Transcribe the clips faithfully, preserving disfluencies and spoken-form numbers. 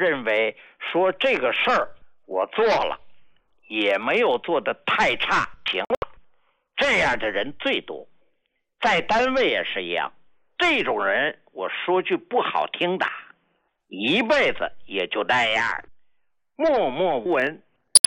认为说这个事儿我做了，也没有做得太差，行了。这样的人最多，在单位也是一样。这种人，我说句不好听的，一辈子也就那样，默默无闻。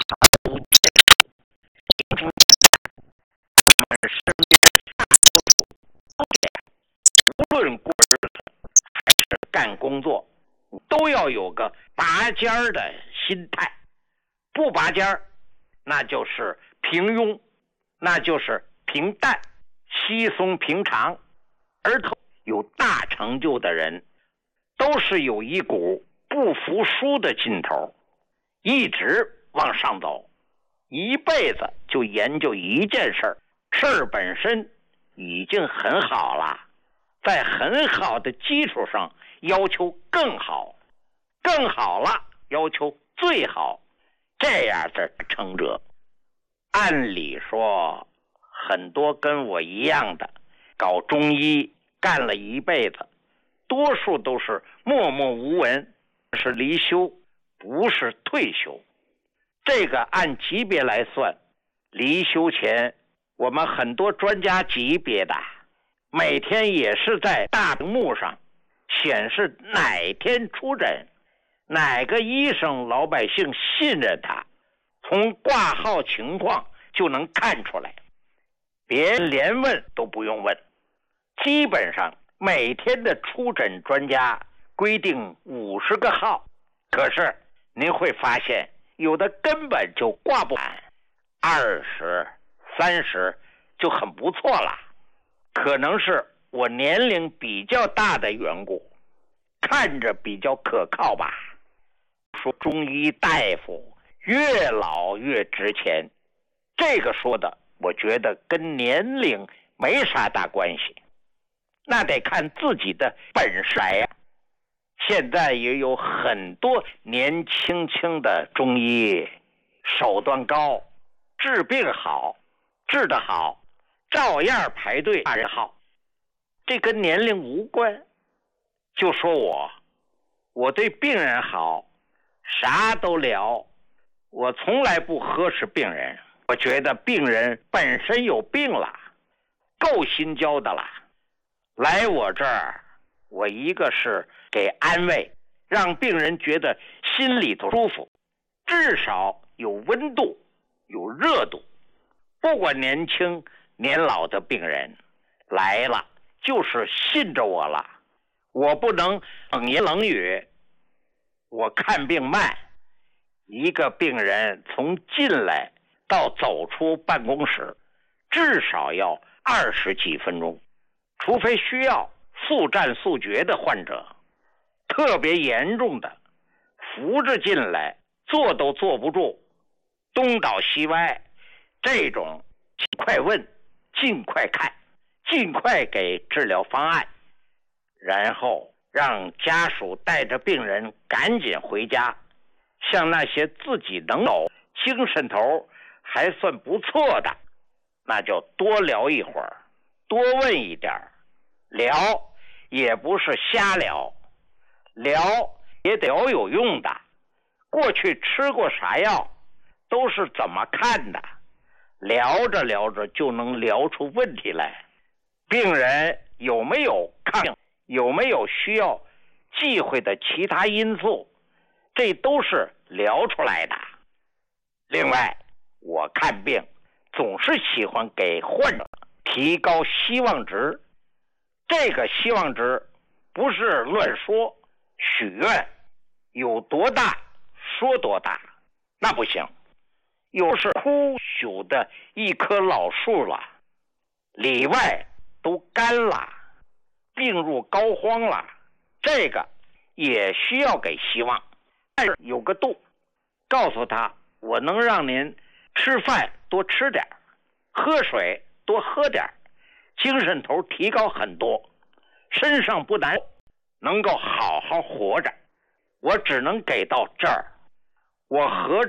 无论过日子还是干工作，都要有个拔尖儿的心态。不拔尖儿，那就是平庸，那就是平淡、稀松平常。而有大成就的人，都是有一股不服输的劲头，一直往上走，一辈子就研究一件事儿，事儿本身已经很好了，在很好的基础上要求更好，更好了要求最好，这样的成者。按理说，很多跟我一样的搞中医干了一辈子，多数都是默默无闻，是离休，不是退休。这个按级别来算，离休前我们很多专家级别的每天也是在大屏幕上显示哪天出诊，哪个医生老百姓信任他，从挂号情况就能看出来，别人连问都不用问。基本上每天的出诊专家规定五十个号，可是您会发现有的根本就挂不满，二十、三十就很不错了。可能是我年龄比较大的缘故，看着比较可靠吧。说中医大夫越老越值钱，这个说的我觉得跟年龄没啥大关系，那得看自己的本事来呀。现在也有很多年轻轻的中医，手段高，治病好，治得好，照样排队大人号，这跟年龄无关。就说我，我对病人好，啥都聊，我从来不呵斥病人。我觉得病人本身有病了，够心焦的了，来我这儿，我一个是给安慰，让病人觉得心里头舒服，至少有温度，有热度。不管年轻年老的病人来了，就是信着我了，我不能冷言冷语。我看病慢，一个病人从进来到走出办公室，至少要二十几分钟，除非需要速战速决的患者，特别严重的，扶着进来，坐都坐不住，东倒西歪，这种尽快问，尽快看，尽快给治疗方案，然后让家属带着病人赶紧回家。像那些自己能走，精神头还算不错的，那就多聊一会儿，多问一点，聊也不是瞎聊，聊也得聊有用的。过去吃过啥药，都是怎么看的，聊着聊着就能聊出问题来。病人有没有抗病，有没有需要忌讳的其他因素，这都是聊出来的。另外，我看病总是喜欢给患者提高希望值，这个希望值不是乱说许愿，有多大说多大，那不行。有是枯朽的一棵老树了，里外都干了，病入膏肓了，这个也需要给希望，但是有个度，告诉他我能让您吃饭多吃点，喝水多喝点，精神头提高很多，身上不难，能够好好活着。我只能给到这儿，我合